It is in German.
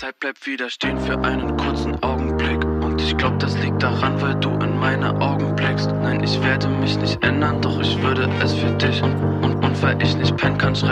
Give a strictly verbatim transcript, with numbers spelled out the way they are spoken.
Zeit bleibt wieder stehen für einen kurzen Augenblick. Und ich glaub, das liegt daran, weil du in meine Augen blickst. Nein, ich werde mich nicht ändern, doch ich würde es für dich. Und, und, und weil ich nicht pennen kann, schreib